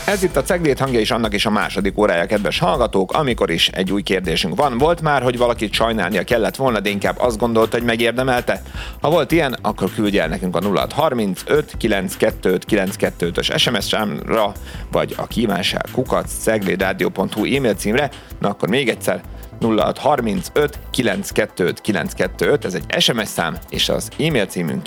Ez itt a Ceglét hangja is, annak is a második órája, kedves hallgatók, amikor is egy új kérdésünk van. Volt már, hogy valakit sajnálnia kellett volna, de inkább azt gondolta, hogy megérdemelte? Ha volt ilyen, akkor küldj el nekünk a 0635 925 925-ös SMS számra, vagy a kívánság@ceglédradio.hu e-mail címre. Na akkor még egyszer, 0635 925 925, ez egy SMS szám, és az e-mail címünk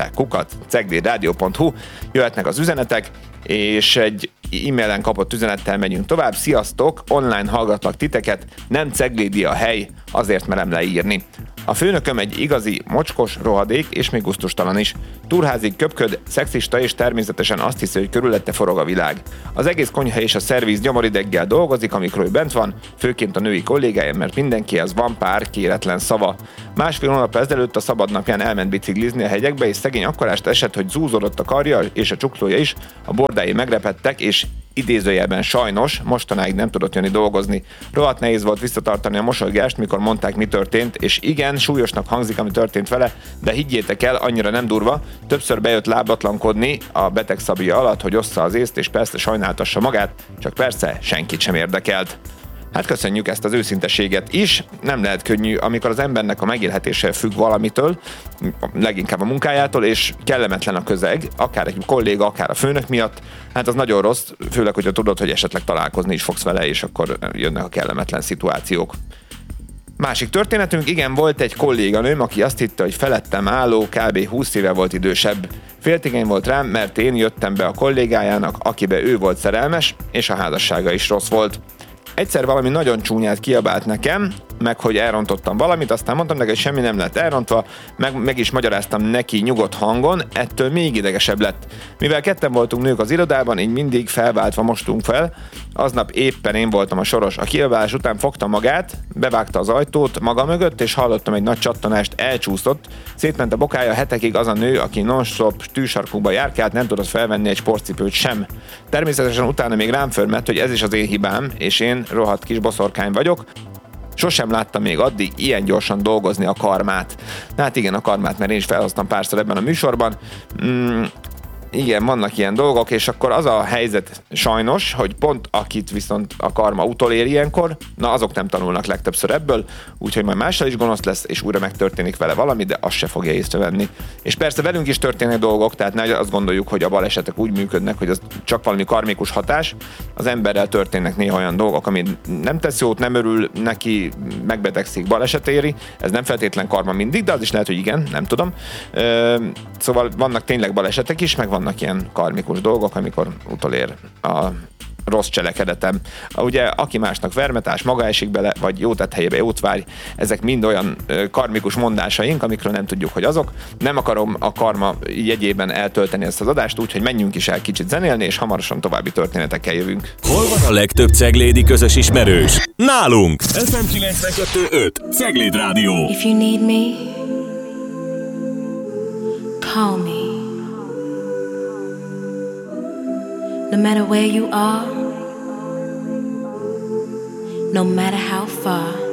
kívánság@ceglédradio.hu. Jöhetnek az üzenetek, és egy e-mailen kapott üzenettel megyünk tovább. Sziasztok, online hallgatlak titeket, nem ceglédi a hely, azért merem leírni. A főnököm egy igazi mocskos rohadék, és még gusztustalan is. Túrházig köpköd, szexista, és természetesen azt hiszi, hogy körülötte forog a világ. Az egész konyha és a szerviz nyomorideggel dolgozik, amikor ő bent van, főként a női kollégája, mert mindenkihez van pár kéretlen szava. Másfél hónap ezelőtt a szabadnapján elment biciklizni a hegyekbe, és szegény akkorást esett, hogy zúzódott a karja és a csuklója is, a bordái megrepedtek, és idézőjelben sajnos mostanáig nem tudott jönni dolgozni. Rohadt nehéz volt visszatartani a mosolygást, mikor mondták, mi történt, és igen, súlyosnak hangzik, ami történt vele, de higgyétek el, annyira nem durva. Többször bejött lábatlankodni a beteg szabélya alatt, hogy ossza az észt, és persze sajnáltassa magát, csak persze senkit sem érdekelt. Hát köszönjük ezt az őszinteséget is. Nem lehet könnyű, amikor az embernek a megélhetése függ valamitől, leginkább a munkájától, és kellemetlen a közeg, akár egy kolléga, akár a főnök miatt. Hát az nagyon rossz, főleg, hogyha tudod, hogy esetleg találkozni is fogsz vele, és akkor jönnek a kellemetlen szituációk. Másik történetünk, igen, volt egy kolléganőm, aki azt hitte, hogy felettem álló, kb. 20 éve volt idősebb. Féltékeny volt rám, mert én jöttem be a kollégájának, akibe ő volt szerelmes, és a házassága is rossz volt. Egyszer valami nagyon csúnyát kiabált nekem, meg hogy elrontottam valamit, aztán mondtam neki, hogy semmi nem lett elrontva, meg is magyaráztam neki nyugodt hangon, ettől még idegesebb lett. Mivel ketten voltunk nők az irodában, így mindig felváltva mostunk fel, aznap éppen én voltam a soros. A kiabálás után fogta magát, bevágta az ajtót maga mögött, és hallottam egy nagy csattanást, elcsúszott, szétment a bokája, hetekig az a nő, aki non-stop tűsarkúba járkált, nem tudott felvenni egy sportcipőt sem. Természetesen utána még rám fölmett, hogy ez is az én hibám, és én rohadt kis boszorkány vagyok. Sosem láttam még addig ilyen gyorsan dolgozni a karmát. Hát igen, a karmát, mert én is felhoztam párszor ebben a műsorban. Igen, vannak ilyen dolgok, és akkor az a helyzet sajnos, hogy pont akit viszont a karma utolér ilyenkor, na azok nem tanulnak legtöbbször ebből, úgyhogy majd mással is gonosz lesz, és újra megtörténik vele valami, de azt se fogja észrevenni. És persze velünk is történnek dolgok, tehát ne azt gondoljuk, hogy a balesetek úgy működnek, hogy az csak valami karmikus hatás. Az emberrel történnek néha olyan dolgok, ami nem tesz jót, nem örül neki, megbetegszik, baleset éri. Ez nem feltétlen karma mindig, de az is lehet, hogy igen, nem tudom. Szóval vannak tényleg balesetek is, meg vannak ilyen karmikus dolgok, amikor utolér a rossz cselekedetem. Ugye, aki másnak vermetás, maga esik bele, vagy jó tett helyébe jót várj, ezek mind olyan karmikus mondásaink, amikről nem tudjuk, hogy azok. Nem akarom a karma jegyében eltölteni ezt az adást, úgyhogy menjünk is el kicsit zenélni, és hamarosan további történetekkel jövünk. Hol van a legtöbb ceglédi közös ismerős? Nálunk! FM 92.5 Cegléd Rádió. If you need me, call me. No matter where you are, no matter how far.